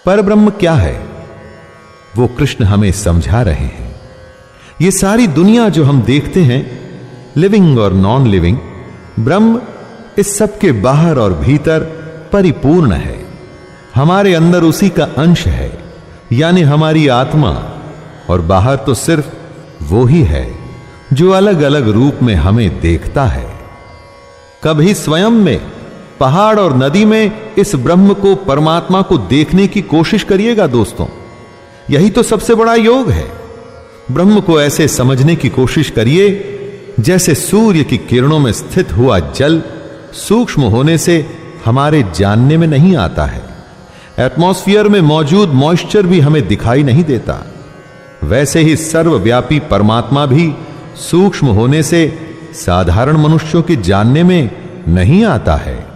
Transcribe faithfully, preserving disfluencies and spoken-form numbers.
परब्रह्म क्या है, वो कृष्ण हमें समझा रहे हैं। ये सारी दुनिया जो हम देखते हैं, लिविंग और नॉन लिविंग, ब्रह्म इस सब के बाहर और भीतर परिपूर्ण है। हमारे अंदर उसी का अंश है, यानी हमारी आत्मा, और बाहर तो सिर्फ वो ही है जो अलग अलग रूप में हमें देखता है। कभी स्वयं में, पहाड़ और नदी में इस ब्रह्म को, परमात्मा को देखने की कोशिश करिएगा दोस्तों। यही तो सबसे बड़ा योग है। ब्रह्म को ऐसे समझने की कोशिश करिए जैसे सूर्य की किरणों में स्थित हुआ जल सूक्ष्म होने से हमारे जानने में नहीं आता है। एटमॉस्फेयर में मौजूद मॉइस्चर भी हमें दिखाई नहीं देता। वैसे ही सर्वव्यापी परमात्मा भी सूक्ष्म होने से साधारण मनुष्यों के जानने में नहीं आता है।